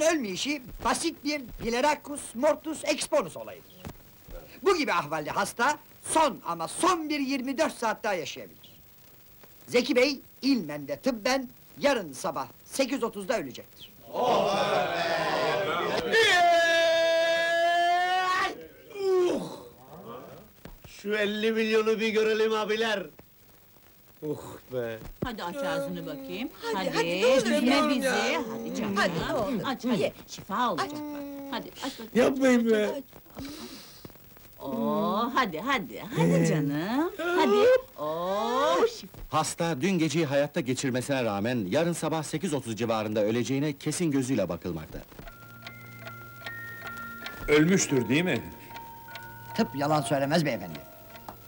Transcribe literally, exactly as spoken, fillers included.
ölmeyişi basit bir Pileracus mortus exponus olayıdır. Bu gibi ahvalde hasta son ama son bir yirmi dört saat daha yaşayabilir. Zeki Bey ilmen ve tıbben yarın sabah sekiz otuzda ölecektir. Şu elli milyonu bir görelim abiler! Uh be! Hadi aç ağzını bakayım. Hadi, hadi, ne olur üzme yavrum bizi. ya. Hadi canım. Hadi, ne olur. Aç hadi. Ye. Şifa olacak bak. Hadi aç bakayım. Yapmayın be! Oo, hadi hadi. Hadi canım. Hadi. Oo, şifa. Hasta dün geceyi hayatta geçirmesine rağmen yarın sabah sekiz otuz civarında öleceğine kesin gözüyle bakılmakta. Ölmüştür değil mi? Tıp yalan söylemez beyefendi.